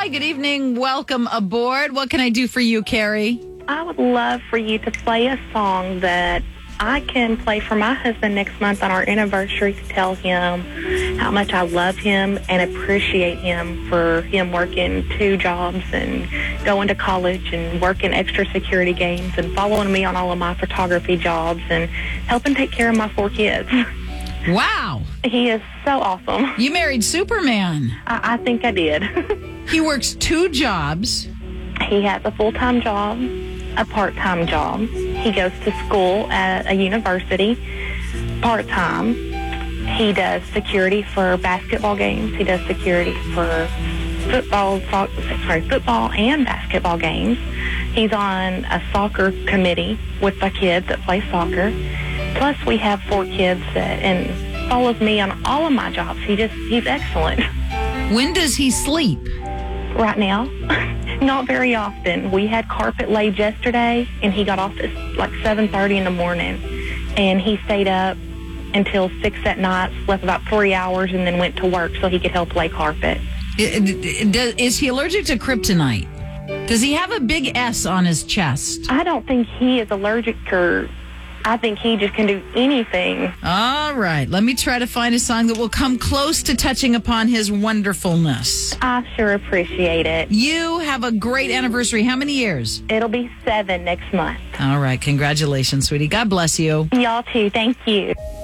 Hi, good evening. Welcome aboard. What can I do for you, Carrie? I would love for you to play a song that I can play for my husband next month on our anniversary to tell him how much I love him and appreciate him for him working 2 jobs and going to college and working extra security games and following me on all of my photography jobs and helping take care of my 4 kids. Wow. He is so awesome. You married Superman. I think I did. He works 2 jobs. He has a full-time job, a part-time job. He goes to school at a university part-time. He does security for basketball games. He does security for football and basketball games. He's on a soccer committee with the kids that play soccer. Plus, we have 4 kids and follows me on all of my jobs. He's excellent. When does he sleep? Right now, not very often. We had carpet laid yesterday, and he got off at like 7:30 in the morning, and he stayed up until 6 at night, slept about 3 hours, and then went to work so he could help lay carpet. Is he allergic to kryptonite? Does he have a big S on his chest? I don't think he is allergic to. I think he just can do anything. All right. Let me try to find a song that will come close to touching upon his wonderfulness. I sure appreciate it. You have a great anniversary. How many years? It'll be 7 next month. All right. Congratulations, sweetie. God bless you. Y'all too. Thank you.